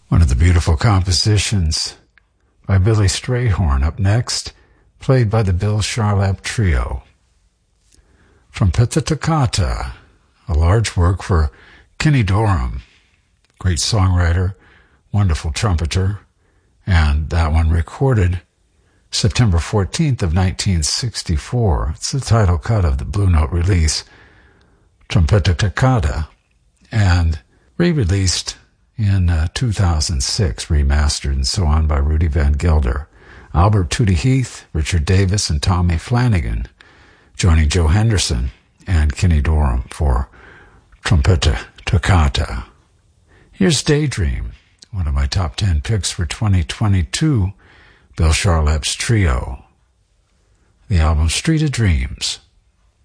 One of the beautiful compositions by Billy Strayhorn up next, played by the Bill Charlap Trio. Trompeta Toccata, a large work for Kenny Dorham, great songwriter, wonderful trumpeter, and that one recorded September 14th of 1964. It's the title cut of the Blue Note release, Trompeta Toccata, and re-released in 2006, remastered and so on by Rudy Van Gelder. Albert Tootie Heath, Richard Davis, and Tommy Flanagan joining Joe Henderson and Kenny Dorham for Trompeta Toccata. Here's Daydream, one of my top 10 picks for 2022, Bill Charlap's Trio. The album Street of Dreams.